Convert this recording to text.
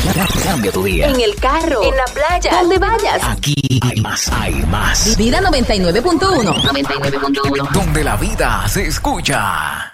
Cambia tu día. En el carro, en la playa, donde vayas. Aquí hay más, hay más. Vida 99.1. 99.1. Donde la vida se escucha.